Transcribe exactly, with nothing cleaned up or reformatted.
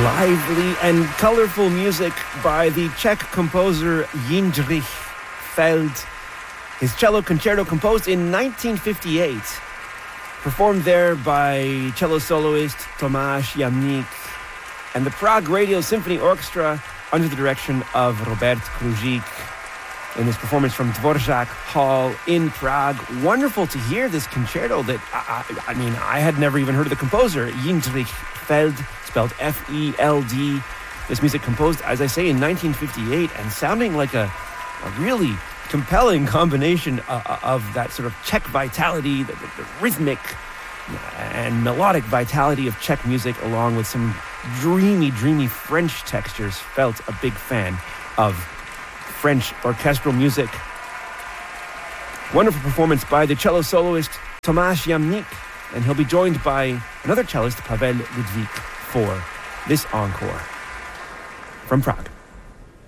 lively and colorful music by the Czech composer Jindřich Feld. His cello concerto, composed in nineteen fifty-eight, performed there by cello soloist Tomáš Jamník and the Prague Radio Symphony Orchestra under the direction of Robert Kružík in his performance from Dvořák Hall in Prague. Wonderful to hear this concerto that, I, I, I mean, I had never even heard of the composer, Jindřich Feld, spelled F E L D. This music composed, as I say, in nineteen fifty-eight and sounding like a, a really compelling combination uh, of that sort of Czech vitality, the, the, the rhythmic and melodic vitality of Czech music, along with some dreamy, dreamy French textures. Felt a big fan of French orchestral music. Wonderful performance by the cello soloist Tomáš Jamník, and he'll be joined by another cellist, Pavel Ludvík, for this encore from Prague.